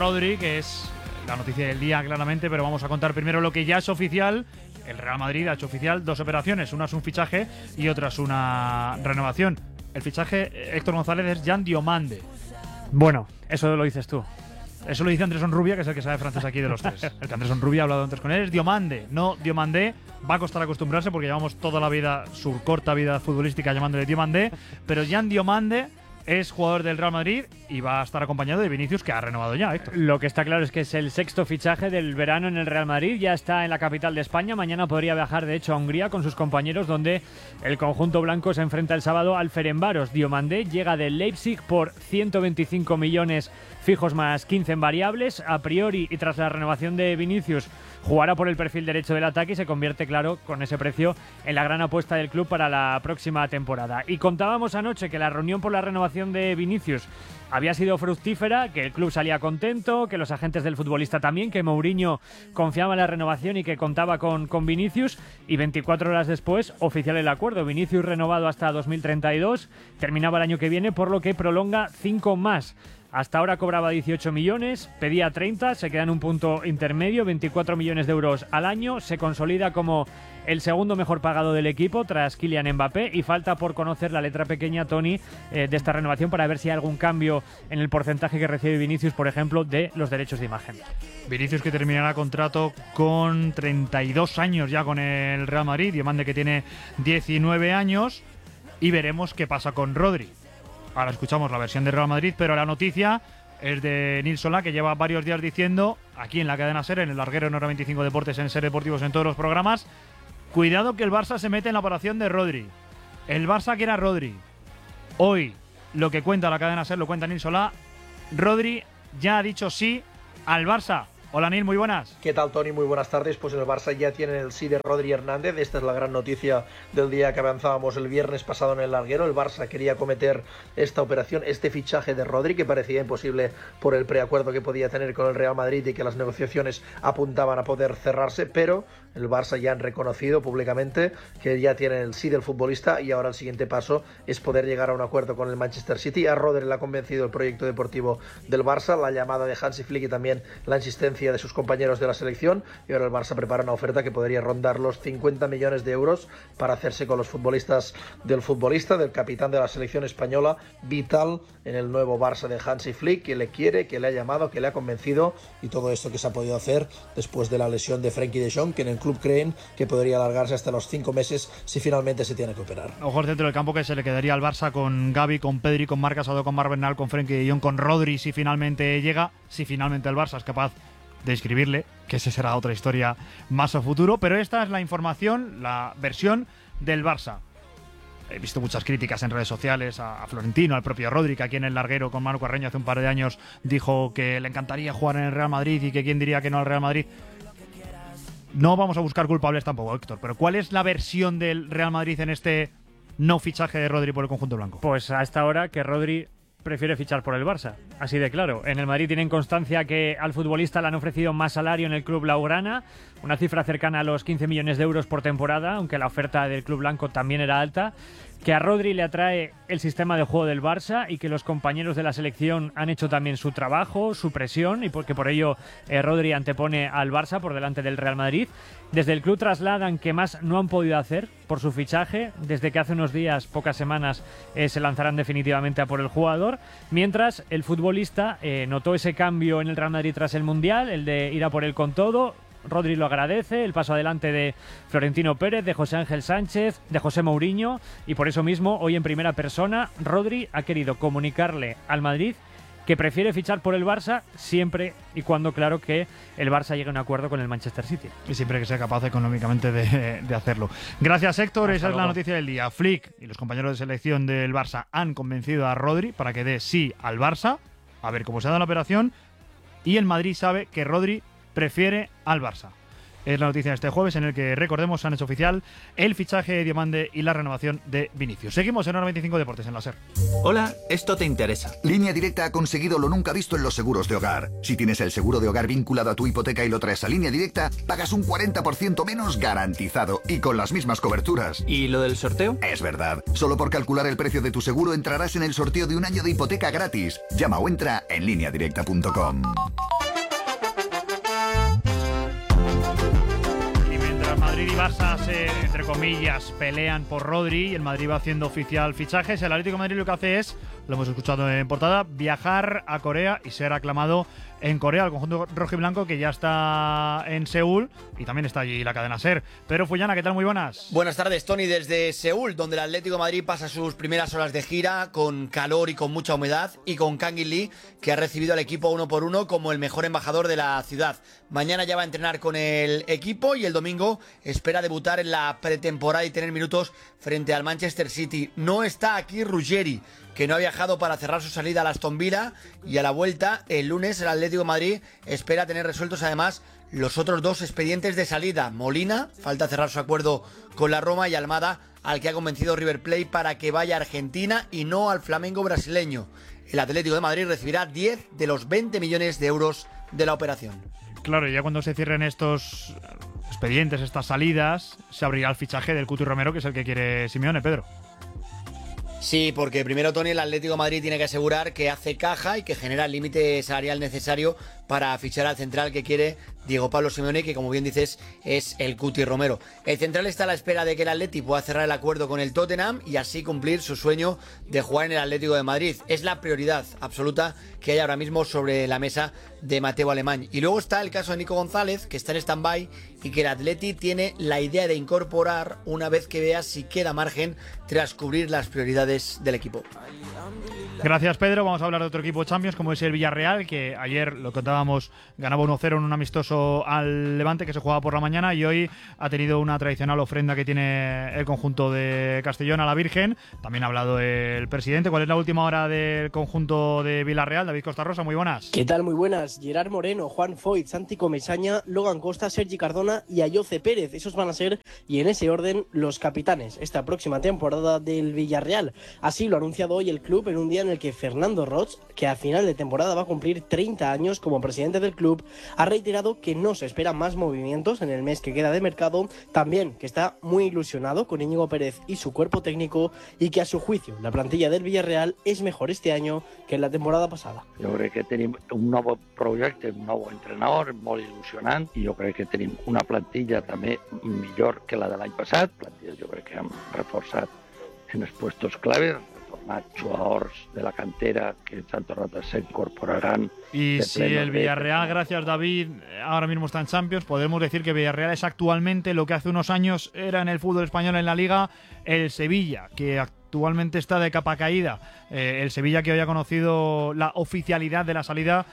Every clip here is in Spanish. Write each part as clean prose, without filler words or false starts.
Rodri, que es la noticia del día claramente, pero vamos a contar primero lo que ya es oficial. El Real Madrid ha hecho oficial 2 operaciones, una es un fichaje y otra es una renovación. El fichaje, Héctor González, es Jan Diomande. Bueno, eso lo dices tú. Eso lo dice Andrés Onrubia, que es el que sabe francés aquí de los tres. El que Andrés Onrubia ha hablado antes con él es Diomande, no Diomandé. Va a costar acostumbrarse porque llevamos toda la vida, su corta vida futbolística, llamándole Diomandé. Pero Jan Diomande es jugador del Real Madrid y va a estar acompañado de Vinicius, que ha renovado ya, Héctor. Lo que está claro es que es el 6º fichaje del verano en el Real Madrid. Ya está en la capital de España. Mañana podría viajar, de hecho, a Hungría con sus compañeros, donde el conjunto blanco se enfrenta el sábado al Ferencváros. Diomandé llega del Leipzig por 125 millones fijos más 15 en variables. A priori, y tras la renovación de Vinicius, jugará por el perfil derecho del ataque y se convierte, claro, con ese precio, en la gran apuesta del club para la próxima temporada. Y contábamos anoche que la reunión por la renovación de Vinicius había sido fructífera, que el club salía contento, que los agentes del futbolista también, que Mourinho confiaba en la renovación y que contaba con Vinicius. Y 24 horas después, oficial el acuerdo. Vinicius renovado hasta 2032, terminaba el año que viene, por lo que prolonga 5 más. Hasta ahora cobraba 18 millones, pedía 30, se queda en un punto intermedio, 24 millones de euros al año, se consolida como el segundo mejor pagado del equipo tras Kylian Mbappé, y falta por conocer la letra pequeña, Tony, de esta renovación para ver si hay algún cambio en el porcentaje que recibe Vinicius, por ejemplo, de los derechos de imagen. Vinicius, que terminará contrato con 32 años ya con el Real Madrid, Diomande, que tiene 19 años, y veremos qué pasa con Rodri. Ahora escuchamos la versión de Real Madrid, pero la noticia es de Nil Solá, que lleva varios días diciendo, aquí en la cadena SER, en el larguero en Hora 25 Deportes, en SER Deportivos, en todos los programas, cuidado que el Barça se mete en la operación de Rodri. El Barça quiere a Rodri. Hoy, lo que cuenta la cadena SER, lo cuenta Nil Solá, Rodri ya ha dicho sí al Barça. Hola, Nil, muy buenas. ¿Qué tal, Tony? Muy buenas tardes. Pues en el Barça ya tienen el sí de Rodri Hernández. Esta es la gran noticia del día que avanzábamos el viernes pasado en el larguero. El Barça quería cometer esta operación, este fichaje de Rodri, que parecía imposible por el preacuerdo que podía tener con el Real Madrid y que las negociaciones apuntaban a poder cerrarse, pero el Barça ya han reconocido públicamente que ya tienen el sí del futbolista, y ahora el siguiente paso es poder llegar a un acuerdo con el Manchester City. A Rodri le ha convencido el proyecto deportivo del Barça, la llamada de Hansi Flick y también la insistencia de sus compañeros de la selección, y ahora el Barça prepara una oferta que podría rondar los 50 millones de euros para hacerse con los futbolistas del capitán de la selección española, vital en el nuevo Barça de Hansi Flick, que le quiere, que le ha llamado, que le ha convencido, y todo esto que se ha podido hacer después de la lesión de Frenkie de Jong, que en el club creen que podría alargarse hasta los 5 meses si finalmente se tiene que operar. Ojo al centro del campo, que se le quedaría al Barça con Gavi, con Pedri, con Marc Asado, con Marc Bernal, con Frenkie de Jong, con Rodri, si finalmente llega, si finalmente el Barça es capaz de inscribirle, que esa será otra historia más a futuro. Pero esta es la información, la versión del Barça. He visto muchas críticas en redes sociales a Florentino, al propio Rodri, que aquí en el larguero con Manu Carreño hace un par de años dijo que le encantaría jugar en el Real Madrid y que quién diría que no al Real Madrid. No vamos a buscar culpables tampoco, Héctor, pero ¿cuál es la versión del Real Madrid en este no fichaje de Rodri por el conjunto blanco? Pues a esta hora que Rodri prefiere fichar por el Barça, así de claro. En el Madrid tienen constancia que al futbolista le han ofrecido más salario en el club blaugrana, una cifra cercana a los 15 millones de euros por temporada, aunque la oferta del club blanco también era alta, que a Rodri le atrae el sistema de juego del Barça y que los compañeros de la selección han hecho también su trabajo, su presión, y porque por ello Rodri antepone al Barça por delante del Real Madrid. Desde el club trasladan que más no han podido hacer por su fichaje, desde que hace unos días, pocas semanas, se lanzarán definitivamente a por el jugador, mientras el futbolista notó ese cambio en el Real Madrid tras el Mundial, el de ir a por él con todo. Rodri lo agradece, el paso adelante de Florentino Pérez, de José Ángel Sánchez, de José Mourinho, y por eso mismo, hoy en primera persona, Rodri ha querido comunicarle al Madrid que prefiere fichar por el Barça siempre y cuando, claro, que el Barça llegue a un acuerdo con el Manchester City. Y siempre que sea capaz económicamente de hacerlo. Gracias, Héctor. Esa es la noticia del día. Flick y los compañeros de selección del Barça han convencido a Rodri para que dé sí al Barça. A ver cómo se da la operación. Y el Madrid sabe que Rodri prefiere al Barça. Es la noticia de este jueves, en el que, recordemos, han hecho oficial el fichaje de Diomande y la renovación de Vinicius. Seguimos en Hora 25 Deportes en la SER. Hola, esto te interesa. Línea Directa ha conseguido lo nunca visto en los seguros de hogar. Si tienes el seguro de hogar vinculado a tu hipoteca y lo traes a Línea Directa, pagas un 40% menos garantizado y con las mismas coberturas. ¿Y lo del sorteo? Es verdad. Solo por calcular el precio de tu seguro entrarás en el sorteo de un año de hipoteca gratis. Llama o entra en lineadirecta.com. Madrid y Barça entre comillas, pelean por Rodri y el Madrid va haciendo oficial fichajes. El Atlético de Madrid lo que hace es, lo hemos escuchado en portada, viajar a Corea y ser aclamado en Corea, el conjunto rojiblanco que ya está en Seúl y también está allí la cadena SER. Pedro Fullana, ¿qué tal? Muy buenas. Buenas tardes, Tony, desde Seúl, donde el Atlético de Madrid pasa sus primeras horas de gira con calor y con mucha humedad, y con Kang-in Lee, que ha recibido al equipo uno por uno como el mejor embajador de la ciudad. Mañana ya va a entrenar con el equipo y el domingo espera debutar en la pretemporada y tener minutos frente al Manchester City. No está aquí Ruggeri, que no ha viajado para cerrar su salida al Aston Villa, y a la vuelta, el lunes, el Atlético de Madrid espera tener resueltos además los otros dos expedientes de salida. Molina, falta cerrar su acuerdo con la Roma, y Almada, al que ha convencido River Plate para que vaya a Argentina y no al Flamengo brasileño. El Atlético de Madrid recibirá 10 de los 20 millones de euros de la operación. Claro, y ya cuando se cierren estos expedientes, estas salidas, se abrirá el fichaje del Cuti Romero, que es el que quiere Simeone, Pedro. Sí, porque primero, Tony, el Atlético de Madrid tiene que asegurar que hace caja y que genera el límite salarial necesario para fichar al central que quiere Diego Pablo Simeone, que como bien dices es el Cuti Romero. El central está a la espera de que el Atleti pueda cerrar el acuerdo con el Tottenham y así cumplir su sueño de jugar en el Atlético de Madrid. Es la prioridad absoluta que hay ahora mismo sobre la mesa de Mateo Alemán. Y luego está el caso de Nico González, que está en stand-by y que el Atleti tiene la idea de incorporar una vez que vea si queda margen tras cubrir las prioridades del equipo. Gracias, Pedro. Vamos a hablar de otro equipo Champions, como es el Villarreal, que ayer, lo contábamos, ganaba 1-0 en un amistoso al Levante, que se jugaba por la mañana, y hoy ha tenido una tradicional ofrenda que tiene el conjunto de Castellón a la Virgen. También ha hablado el presidente. ¿Cuál es la última hora del conjunto de Villarreal? David Costa Rosa, muy buenas. ¿Qué tal? Muy buenas. Gerard Moreno, Juan Foyt, Santi Comesaña, Logan Costa, Sergi Cardona y Ayoce Pérez. Esos van a ser, y en ese orden, los capitanes esta próxima temporada del Villarreal. Así lo ha anunciado hoy el club en un día en el que Fernando Roig, que a final de temporada va a cumplir 30 años como presidente del club, ha reiterado que no se esperan más movimientos en el mes que queda de mercado, también que está muy ilusionado con Íñigo Pérez y su cuerpo técnico, y que a su juicio la plantilla del Villarreal es mejor este año que en la temporada pasada. Jo crec que tenim un nou projecte, un nou entrenador molt il·lusionant, i jo crec que tenim una plantilla també millor que la de l'any passat. Plantilla jo crec que hem reforçat en els puestos claves, reformat jugadors de la cantera que tanto rato se incorporarán. Y si el Villarreal, gracias David, ahora mismo está en Champions, podemos decir que Villarreal es actualmente lo que hace unos años era en el fútbol español en la Liga el Sevilla, que actualmente está de capa caída. El Sevilla, que hoy ha conocido la oficialidad de la salida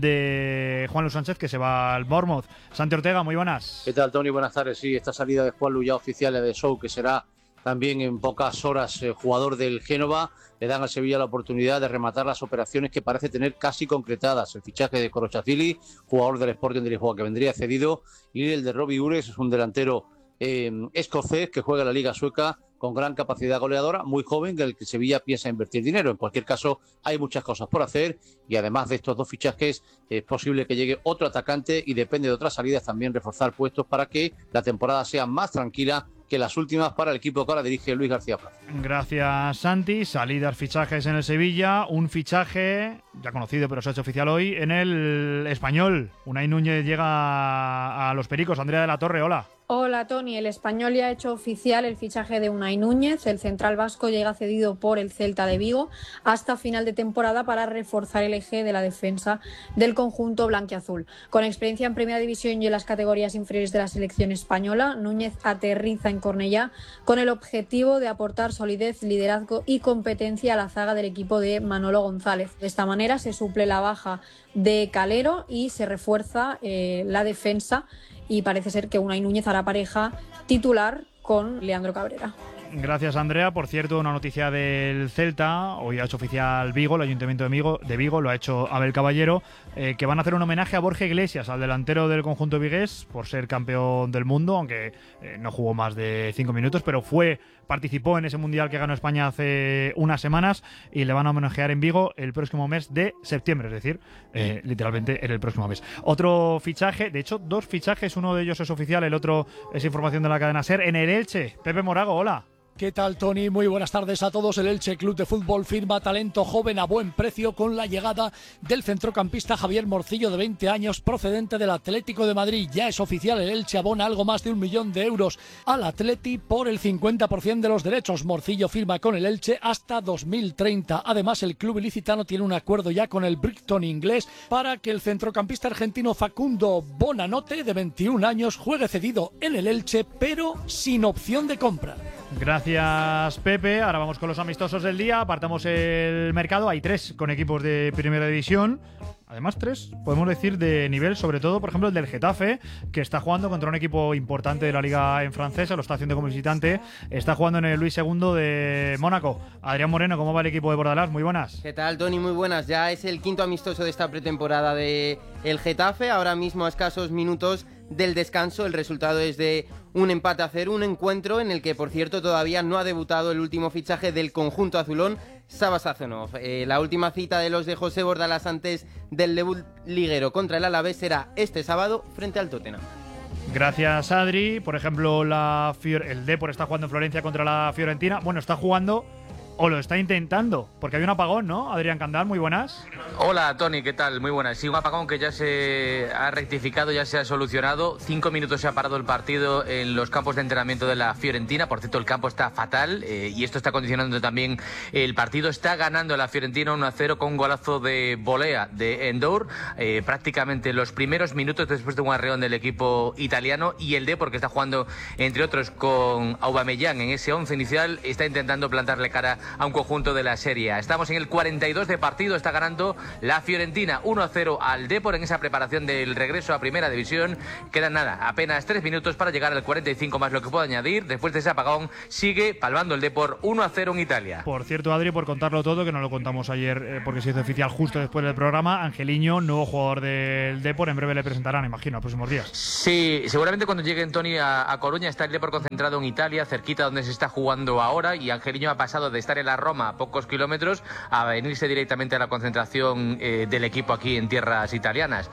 de Juan Luis Sánchez, que se va al Bournemouth. Santi Ortega, muy buenas. ¿Qué tal, Tony? Buenas tardes. Sí, esta salida de Juan Luis ya oficial de Show, que será también en pocas horas jugador del Génova, le dan al Sevilla la oportunidad de rematar las operaciones que parece tener casi concretadas. El fichaje de Korochazili, jugador del Sporting de Lisboa, que vendría cedido, y el de Robbie Ures, es un delantero escocés que juega en la Liga Sueca, con gran capacidad goleadora, muy joven, en el que Sevilla piensa invertir dinero. En cualquier caso, hay muchas cosas por hacer, y además de estos dos fichajes es posible que llegue otro atacante, y depende de otras salidas también reforzar puestos para que la temporada sea más tranquila que las últimas para el equipo que ahora dirige Luis García Plaza. Gracias, Santi. Salidas, fichajes en el Sevilla. Un fichaje ya conocido, pero se ha hecho oficial hoy en el Español. Unai Núñez llega a los Pericos. Andrea de la Torre, hola. Hola, Tony. El Español ya ha hecho oficial el fichaje de Unai Núñez. El central vasco llega cedido por el Celta de Vigo hasta final de temporada para reforzar el eje de la defensa del conjunto blanquiazul. Con experiencia en Primera División y en las categorías inferiores de la selección española, Núñez aterriza en Cornellá con el objetivo de aportar solidez, liderazgo y competencia a la zaga del equipo de Manolo González. De esta manera se suple la baja de Calero y se refuerza la defensa, y parece ser que Unai Núñez hará pareja titular con Leandro Cabrera. Gracias, Andrea. Por cierto, una noticia del Celta. Hoy ha hecho oficial Vigo, el Ayuntamiento de Vigo, lo ha hecho Abel Caballero, que van a hacer un homenaje a Borja Iglesias, al delantero del conjunto vigués, por ser campeón del mundo, aunque no jugó más de 5 minutos, pero participó en ese Mundial que ganó España hace unas semanas, y le van a homenajear en Vigo el próximo mes de septiembre, es decir, literalmente en el próximo mes. Otro fichaje, de hecho, 2 fichajes, uno de ellos es oficial, el otro es información de la cadena SER, en el Elche. Pepe Morago, hola. ¿Qué tal, Tony? Muy buenas tardes a todos. El Elche Club de Fútbol firma talento joven a buen precio con la llegada del centrocampista Javier Morcillo, de 20 años, procedente del Atlético de Madrid. Ya es oficial, el Elche abona algo más de 1 millón de euros al Atleti por el 50% de los derechos. Morcillo firma con el Elche hasta 2030. Además, el club ilicitano tiene un acuerdo ya con el Brighton inglés para que el centrocampista argentino Facundo Bonanote, de 21 años, juegue cedido en el Elche, pero sin opción de compra. Gracias, Pepe. Ahora vamos con los amistosos del día. Apartamos el mercado. Hay 3 con equipos de primera división. Además, 3, podemos decir, de nivel, sobre todo, por ejemplo, el del Getafe, que está jugando contra un equipo importante de la liga en francesa, lo está haciendo como visitante. Está jugando en el Luis II de Mónaco. Adrián Moreno, ¿cómo va el equipo de Bordalás? Muy buenas. ¿Qué tal, Tony? Muy buenas. Ya es el 5º amistoso de esta pretemporada de el Getafe. Ahora mismo, a escasos minutos del descanso, el resultado es de un empate a 0, un encuentro en el que, por cierto, todavía no ha debutado el último fichaje del conjunto azulón, Sava Sazonov. La última cita de los de José Bordalás antes del debut liguero contra el Alavés será este sábado frente al Tottenham. Gracias, Adri. Por ejemplo, el Depor está jugando en Florencia contra la Fiorentina. Bueno, está jugando o lo está intentando, porque hay un apagón, ¿no? Adrián Candal, muy buenas. Hola, Tony, ¿qué tal? Muy buenas. Sí, un apagón que ya se ha rectificado, ya se ha solucionado. 5 minutos se ha parado el partido en los campos de entrenamiento de la Fiorentina. Por cierto, el campo está fatal y esto está condicionando también el partido. Está ganando la Fiorentina 1-0 con un golazo de volea de Endour. Prácticamente los primeros minutos después de un arreón del equipo italiano, y el Depor, que está jugando, entre otros, con Aubameyang en ese 11 inicial, está intentando plantarle cara a un conjunto de la Serie A. Estamos en el 42 de partido, está ganando la Fiorentina 1-0 al Depor en esa preparación del regreso a Primera División. Quedan apenas 3 minutos para llegar al 45 más lo que puedo añadir. Después de ese apagón sigue palmando el Depor 1-0 en Italia. Por cierto, Adri, por contarlo todo, que no lo contamos ayer porque se hizo oficial justo después del programa, Angeliño, nuevo jugador del Depor, en breve le presentarán, imagino, en los próximos días. Sí, seguramente cuando lleguen, Tony, a Coruña. Está el Depor concentrado en Italia, cerquita donde se está jugando ahora, y Angeliño ha pasado de estar en la Roma a pocos kilómetros a venirse directamente a la concentración del equipo aquí en tierras italianas.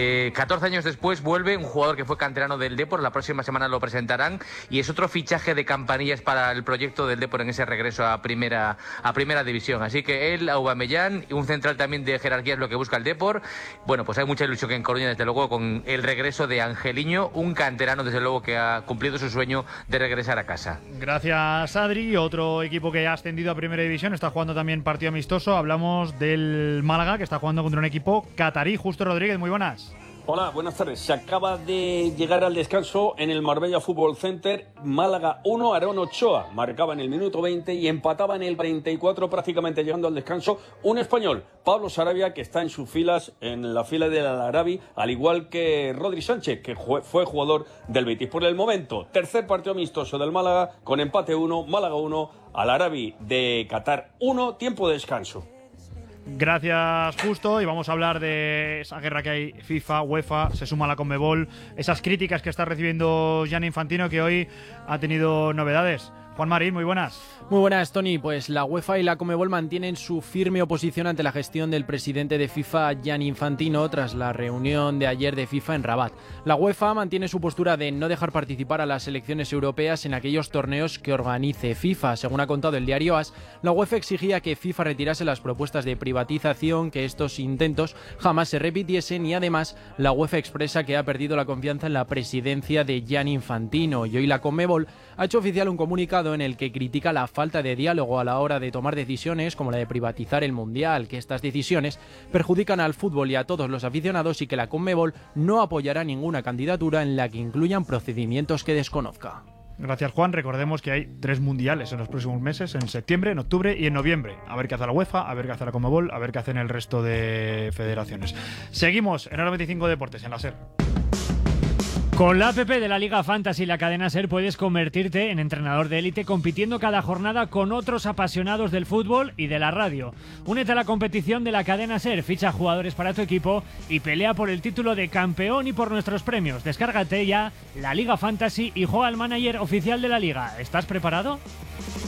14 años después vuelve un jugador que fue canterano del Depor. La próxima semana lo presentarán y es otro fichaje de campanillas para el proyecto del Depor en ese regreso a primera división. Así que él, Aubameyang, y un central también de jerarquía es lo que busca el Depor. Bueno, pues hay mucha ilusión en Coruña, desde luego, con el regreso de Angeliño, un canterano, desde luego, que ha cumplido su sueño de regresar a casa. Gracias, Adri. Otro equipo que ha ascendido a primera división está jugando también partido amistoso. Hablamos del Málaga, que está jugando contra un equipo catarí. Justo Rodríguez, muy buenas. Hola, buenas tardes. Se acaba de llegar al descanso en el Marbella Fútbol Center. Málaga 1, Aarón Ochoa marcaba en el minuto 20 y empataba en el 44, prácticamente llegando al descanso, un español, Pablo Sarabia, que está en sus filas, en la fila del Al-Arabi, al igual que Rodri Sánchez, que fue jugador del Betis. Por el momento, tercer partido amistoso del Málaga, con empate 1, Málaga 1, Al-Arabi de Qatar 1, tiempo de descanso. Gracias, Justo, y vamos a hablar de esa guerra que hay FIFA, UEFA, se suma la Conmebol, esas críticas que está recibiendo Gianni Infantino, que hoy ha tenido novedades. Juan Marín, muy buenas. Muy buenas, Tony. Pues la UEFA y la Conmebol mantienen su firme oposición ante la gestión del presidente de FIFA, Gianni Infantino, tras la reunión de ayer de FIFA en Rabat. La UEFA mantiene su postura de no dejar participar a las selecciones europeas en aquellos torneos que organice FIFA. Según ha contado el diario AS, la UEFA exigía que FIFA retirase las propuestas de privatización, que estos intentos jamás se repitiesen, y además la UEFA expresa que ha perdido la confianza en la presidencia de Gianni Infantino. Y hoy la Conmebol ha hecho oficial un comunicado en el que critica la falta de diálogo a la hora de tomar decisiones como la de privatizar el Mundial, que estas decisiones perjudican al fútbol y a todos los aficionados, y que la Conmebol no apoyará ninguna candidatura en la que incluyan procedimientos que desconozca. Gracias, Juan. Recordemos que hay 3 mundiales en los próximos meses, en septiembre, en octubre y en noviembre. A ver qué hace la UEFA, a ver qué hace la Conmebol, a ver qué hacen el resto de federaciones. Seguimos en el 95 Deportes, en la SER. Con la app de la Liga Fantasy y la cadena SER puedes convertirte en entrenador de élite compitiendo cada jornada con otros apasionados del fútbol y de la radio. Únete a la competición de la cadena SER, ficha jugadores para tu equipo y pelea por el título de campeón y por nuestros premios. Descárgate ya la Liga Fantasy y juega al manager oficial de la Liga. ¿Estás preparado?